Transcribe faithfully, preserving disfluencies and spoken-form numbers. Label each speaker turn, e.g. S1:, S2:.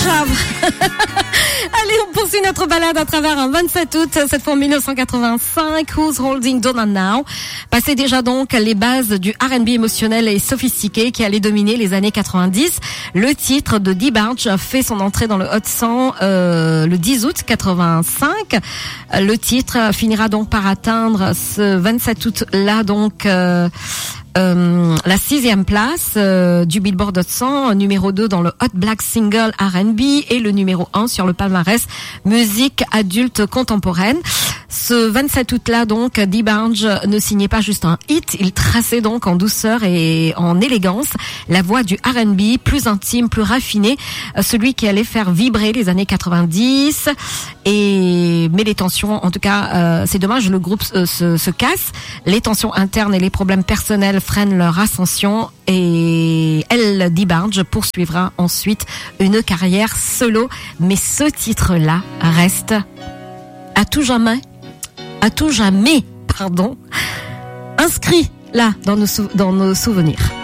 S1: Allez, on poursuit notre balade à travers un vingt-sept août, cette fois en dix-neuf cent quatre-vingt-cinq, Who's Holding Donna Now. Passez déjà donc les bases du R and B émotionnel et sophistiqué qui allait dominer les années quatre-vingt-dix. Le titre de DeBarge fait son entrée dans le Hot cent euh, le dix août quatre-vingt-cinq. Le titre finira donc par atteindre ce vingt-sept août-là donc... Euh, Euh, la sixième place euh, du Billboard Hot cent, numéro deux dans le Hot Black Single R and B et le numéro un sur le palmarès musique adulte contemporaine. Ce vingt-sept août-là, donc, DeBarge ne signait pas juste un hit, il traçait donc en douceur et en élégance la voix du R and B, plus intime, plus raffiné, celui qui allait faire vibrer les années quatre-vingt-dix. Et mais les tensions, en tout cas, euh, c'est dommage, le groupe euh, se, se casse. Les tensions internes et les problèmes personnels freinent leur ascension et elle, DeBarge, poursuivra ensuite une carrière solo. Mais ce titre-là reste à tout jamais à tout jamais, pardon, inscrit là dans nos, sou- dans nos souvenirs.